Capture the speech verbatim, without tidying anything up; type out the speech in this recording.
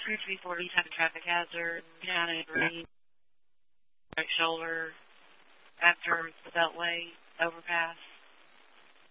three three four, you have a traffic hazard down in Green, right shoulder, after the Beltway overpass.